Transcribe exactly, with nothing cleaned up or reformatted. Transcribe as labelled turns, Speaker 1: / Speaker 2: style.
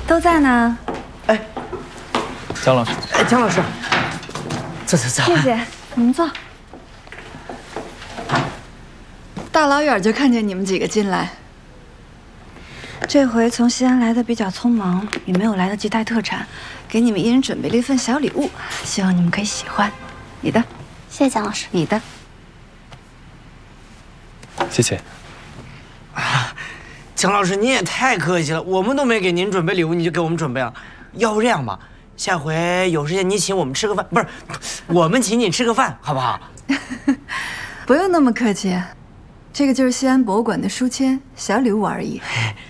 Speaker 1: 都在呢。
Speaker 2: 哎，
Speaker 3: 姜老师，
Speaker 2: 哎，姜老师，坐坐坐。
Speaker 1: 谢谢，你们坐。大老远就看见你们几个进来。这回从西安来的比较匆忙，也没有来得及带特产，给你们一人准备了一份小礼物，希望你们可以喜欢。你的，
Speaker 4: 谢谢姜老师。
Speaker 1: 你的，
Speaker 3: 谢谢。
Speaker 2: 啊，姜老师您也太客气了，我们都没给您准备礼物，你就给我们准备了。要不这样吧，下回有时间你请我们吃个饭，不是，我们请你吃个饭，好不好？
Speaker 1: 不用那么客气，这个就是西安博物馆的书签，小礼物而已。